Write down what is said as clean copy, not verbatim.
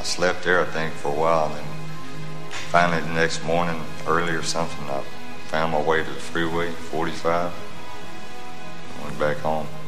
I slept there, I think, for a while, and then finally the next morning, early or something, I found my way to the freeway, 45, and went back home.